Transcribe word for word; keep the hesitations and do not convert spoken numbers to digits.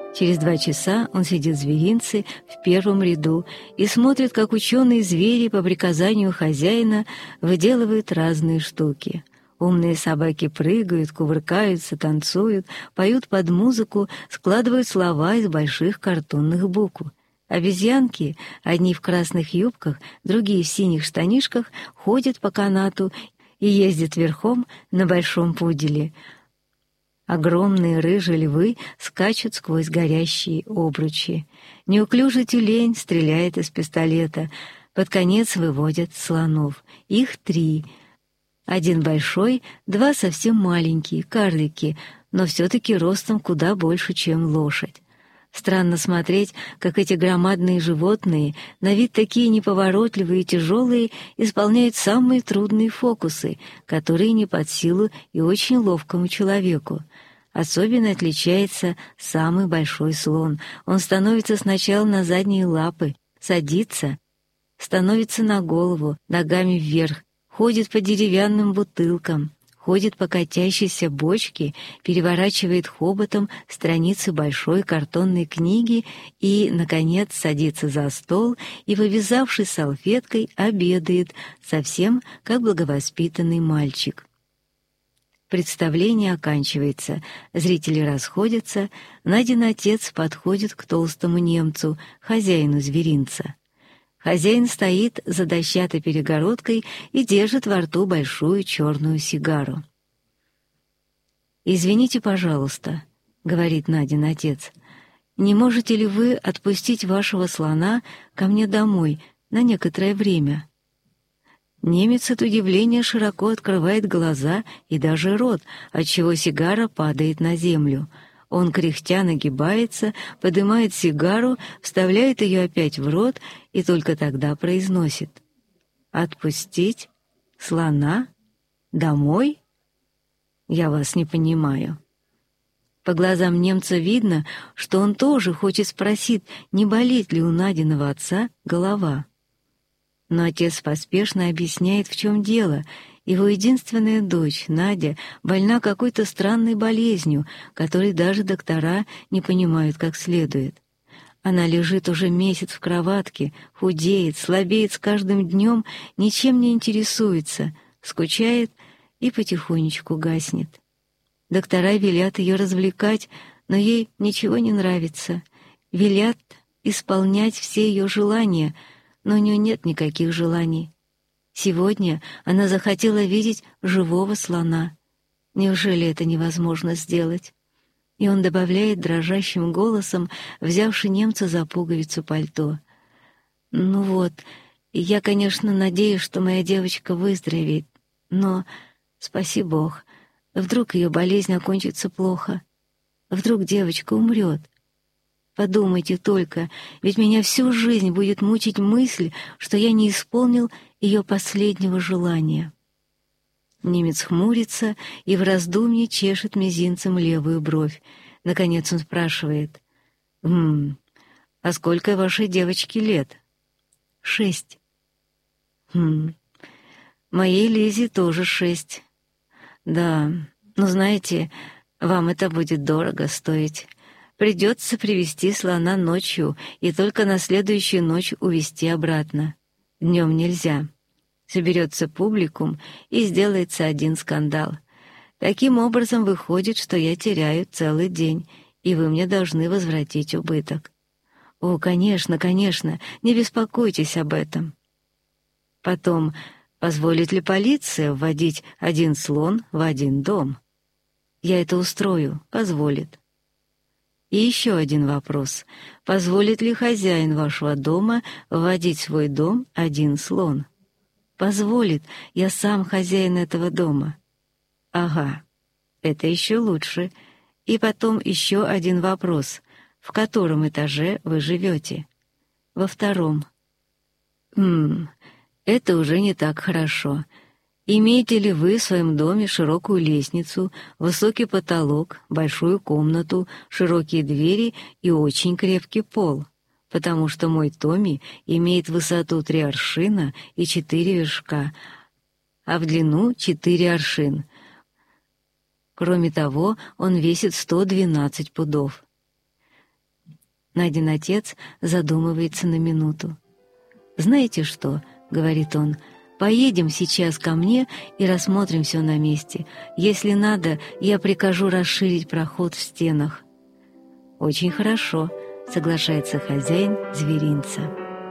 Через два часа он сидит в зверинце в первом ряду и смотрит, как ученые-звери по приказанию хозяина выделывают разные штуки. Умные собаки прыгают, кувыркаются, танцуют, поют под музыку, складывают слова из больших картонных букв. Обезьянки, одни в красных юбках, другие в синих штанишках, ходят по канату и ездят верхом на большом пуделе. Огромные рыжие львы скачут сквозь горящие обручи. Неуклюжий тюлень стреляет из пистолета. Под конец выводят слонов. Их три. Один большой, два совсем маленькие, карлики, но все-таки ростом куда больше, чем лошадь. Странно смотреть, как эти громадные животные, на вид такие неповоротливые и тяжелые, исполняют самые трудные фокусы, которые не под силу и очень ловкому человеку. Особенно отличается самый большой слон. Он становится сначала на задние лапы, садится, становится на голову, ногами вверх, ходит по деревянным бутылкам, ходит по катящейся бочке, переворачивает хоботом страницы большой картонной книги и, наконец, садится за стол и, повязавшись салфеткой, обедает, совсем как благовоспитанный мальчик. Представление оканчивается, зрители расходятся, Надин отец подходит к толстому немцу, хозяину зверинца. Хозяин стоит за дощатой перегородкой и держит во рту большую черную сигару. «Извините, пожалуйста», — говорит Надин отец, — «не можете ли вы отпустить вашего слона ко мне домой на некоторое время?» Немец от удивления широко открывает глаза и даже рот, отчего сигара падает на землю. Он, кряхтя, нагибается, поднимает сигару, вставляет ее опять в рот и только тогда произносит: «Отпустить? Слона? Домой? Я вас не понимаю». По глазам немца видно, что он тоже хочет спросить, не болит ли у Надиного отца голова. Но отец поспешно объясняет, в чем дело. Его единственная дочь, Надя, больна какой-то странной болезнью, которой даже доктора не понимают как следует. Она лежит уже месяц в кроватке, худеет, слабеет с каждым днем, ничем не интересуется, скучает и потихонечку гаснет. Доктора велят ее развлекать, но ей ничего не нравится. Велят исполнять все ее желания, но у нее нет никаких желаний. Сегодня она захотела видеть живого слона. Неужели это невозможно сделать? И он добавляет дрожащим голосом, взявши немца за пуговицу пальто: «Ну вот, я, конечно, надеюсь, что моя девочка выздоровеет, но, спаси Бог, вдруг ее болезнь окончится плохо, вдруг девочка умрет. Подумайте только, ведь меня всю жизнь будет мучить мысль, что я не исполнил ее последнего желания». Немец хмурится и в раздумье чешет мизинцем левую бровь. Наконец он спрашивает: «Хм, а сколько вашей девочке лет?» «Шесть». «Хм, моей Лизе тоже шесть. Да, но знаете, вам это будет дорого стоить. Придется привезти слона ночью и только на следующую ночь увезти обратно. Днем нельзя. Соберется публикум и сделается один скандал. Таким образом выходит, что я теряю целый день, и вы мне должны возвратить убыток». «О, конечно, конечно, не беспокойтесь об этом». Потом, позволит ли полиция вводить один слон в один дом? Я это устрою, позволит. И еще один вопрос. Позволит ли хозяин вашего дома вводить в свой дом один слон? Позволит, я сам хозяин этого дома. Ага, это еще лучше. И потом еще один вопрос. В котором этаже вы живете? Во втором. Хм, это уже не так хорошо. Имеете ли вы в своем доме широкую лестницу, высокий потолок, большую комнату, широкие двери и очень крепкий пол? Потому что мой Томми имеет высоту три аршина и четыре вершка, а в длину четыре аршин. Кроме того, он весит сто двенадцать пудов. Надин отец задумывается на минуту. «Знаете что?» — говорит он. «Поедем сейчас ко мне и рассмотрим все на месте. Если надо, я прикажу расширить проход в стенах». «Очень хорошо», — соглашается хозяин зверинца.